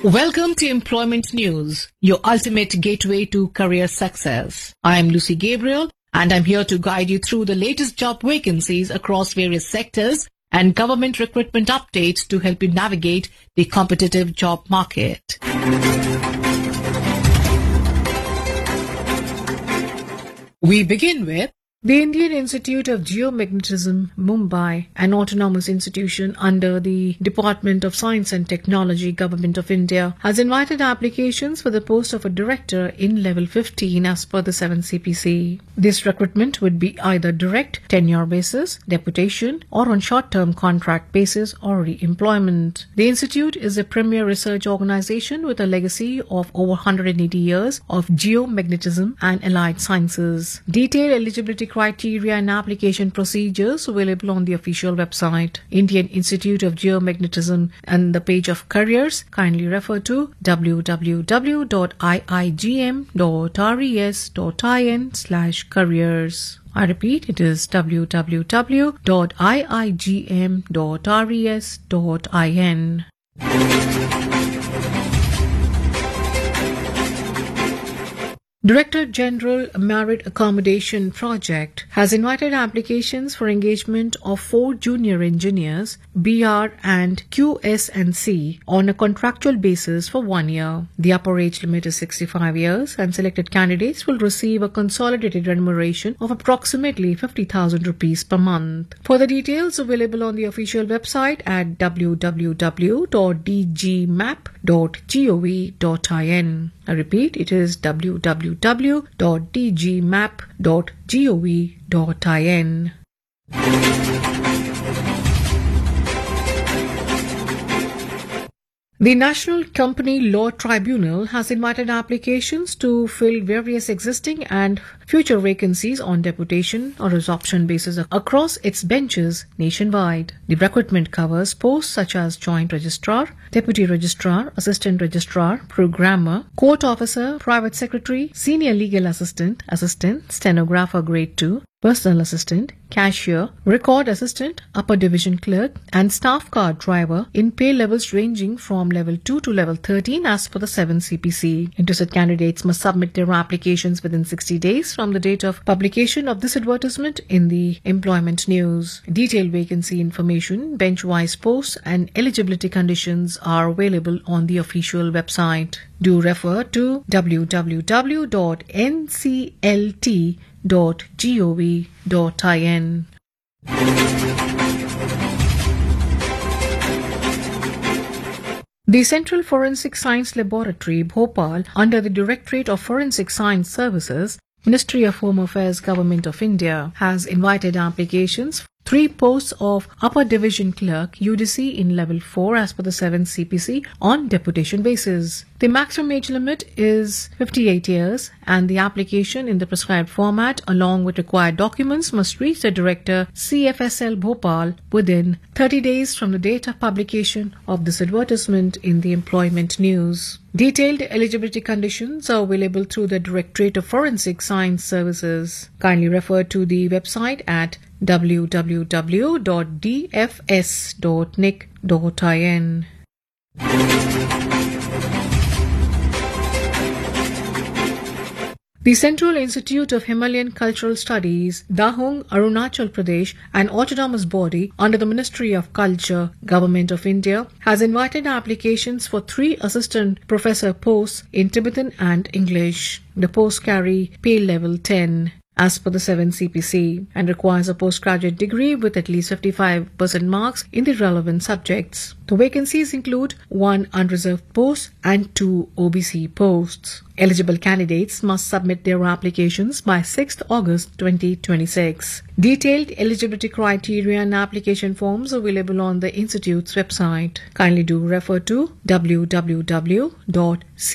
Welcome to Employment News, your ultimate gateway to career success. I am Lucy Gabriel, and I'm here to guide you through the latest job vacancies across various sectors and government recruitment updates to help you navigate the competitive job market. We begin with the Indian Institute of Geomagnetism, Mumbai, an autonomous institution under the Department of Science and Technology, Government of India, has invited applications for the post of a director in level 15 as per the 7 CPC. This recruitment would be either direct, tenure basis, deputation, or on short-term contract basis or re-employment. The institute is a premier research organization with a legacy of over 180 years of geomagnetism and allied sciences. Detailed eligibility criteria and application procedures available on the official website. Indian Institute of Geomagnetism and the page of careers. Kindly refer to www.iigm.res.in/careers. I repeat, it is www.iigm.res.in. Director General Merit Accommodation Project has invited applications for engagement of 4 junior engineers, BR and QS&C, on a contractual basis for 1 year. The upper age limit is 65 years and selected candidates will receive a consolidated remuneration of approximately 50,000 rupees per month. Further details available on the official website at www.dgmap.gov.in. I repeat, it is www.dgmap.gov.in. The National Company Law Tribunal has invited applications to fill various existing and future vacancies on deputation or absorption basis across its benches nationwide. The recruitment covers posts such as Joint Registrar, Deputy Registrar, Assistant Registrar, Programmer, Court Officer, Private Secretary, Senior Legal Assistant, Assistant, Stenographer Grade 2, Personal Assistant, Cashier, Record Assistant, Upper Division Clerk, and Staff Car Driver in pay levels ranging from level 2 to level 13 as per the 7 CPC. Interested candidates must submit their applications within 60 days from the date of publication of this advertisement in the Employment News. Detailed vacancy information, bench-wise posts, and eligibility conditions are available on the official website. Do refer to www.nclt.gov.in. The Central Forensic Science Laboratory, Bhopal, under the Directorate of Forensic Science Services, Ministry of Home Affairs, Government of India, has invited applications 3 posts of Upper Division Clerk UDC in Level 4 as per the 7th CPC on deputation basis. The maximum age limit is 58 years and the application in the prescribed format along with required documents must reach the Director CFSL Bhopal within 30 days from the date of publication of this advertisement in the Employment News. Detailed eligibility conditions are available through the Directorate of Forensic Science Services. Kindly refer to the website at www.dfs.nic.in. The Central Institute of Himalayan Cultural Studies, Dahong, Arunachal Pradesh, an autonomous body under the Ministry of Culture, Government of India, has invited applications for 3 assistant professor posts in Tibetan and English. The posts carry pay level 10. As per the 7 CPC and requires a postgraduate degree with at least 55% marks in the relevant subjects. The vacancies include 1 unreserved post and 2 OBC posts. Eligible candidates must submit their applications by 6th August 2026. Detailed eligibility criteria and application forms available on the Institute's website. Kindly do refer to www.c